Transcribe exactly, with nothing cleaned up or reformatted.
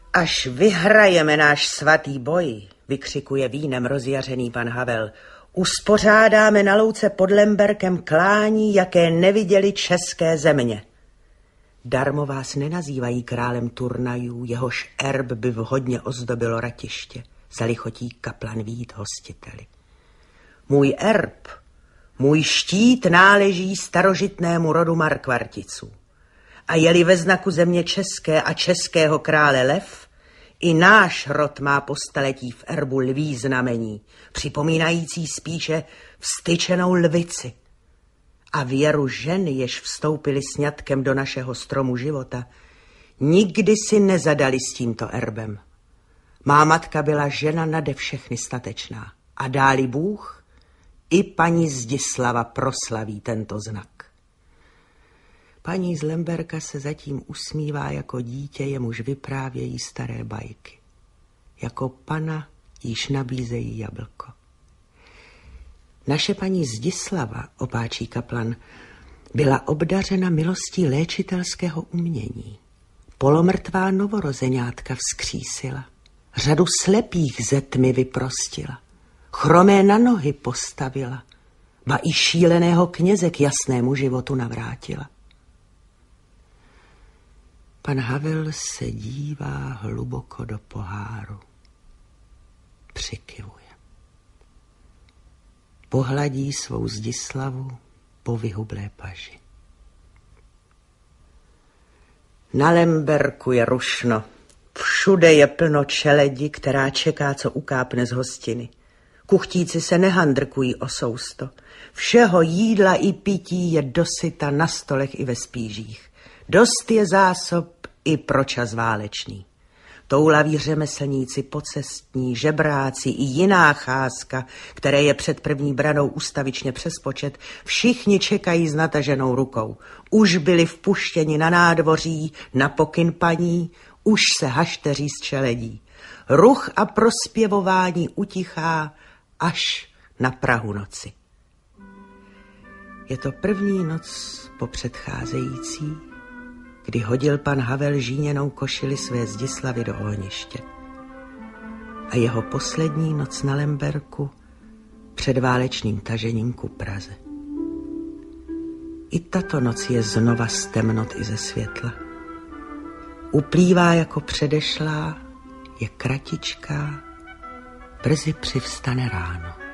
Až vyhrajeme náš svatý boj, vykřikuje vínem rozjařený pan Havel, uspořádáme na louce pod Lemberkem klání, jaké neviděli české země. Darmo vás nenazývají králem turnajů, jehož erb by vhodně ozdobilo ratiště, zalichotí kaplan Vít hostiteli. Můj erb, můj štít náleží starožitnému rodu Markvarticů. A je-li ve znaku země české a českého krále lev, i náš rod má po staletí v erbu lví znamení, připomínající spíše vztyčenou lvici. A věru žen, jež vstoupili sňatkem do našeho stromu života, nikdy si nezadali s tímto erbem. Má matka byla žena nade všechny statečná a dáli Bůh, i paní Zdislava proslaví tento znak. Paní z Lemberka se zatím usmívá jako dítě, jemuž vyprávějí staré bajky. Jako pana již nabízejí jablko. Naše paní Zdislava, opáčí kaplan, byla obdařena milostí léčitelského umění. Polomrtvá novorozeňátka vzkřísila. Řadu slepých ze tmy vyprostila. Chromé na nohy postavila. Ba i šíleného kněze k jasnému životu navrátila. Pan Havel se dívá hluboko do poháru. Přikyvuje. Pohladí svou Zdislavu po vyhublé paži. Na Lemberku je rušno. Všude je plno čeledi, která čeká, co ukápne z hostiny. Kuchtíci se nehandrkují o sousto. Všeho jídla i pití je dosyta na stolech i ve spížích. Dost je zásob i pro čas válečný. Toulaví řemeslníci pocestní, žebráci i jiná cházka, které je před první branou ustavičně přes počet, všichni čekají s nataženou rukou. Už byli vpuštěni na nádvoří, na pokyn paní, už se hašteří z čeledí. Ruch a prospěvování utichá až na prahu noci. Je to první noc po předcházející, kdy hodil pan Havel žíněnou košili své Zdislavy do ohniště. A jeho poslední noc na Lemberku před válečným tažením ku Praze. I tato noc je znova z temnot i ze světla. Uplývá jako předešlá, je kratičká, brzy přivstane ráno.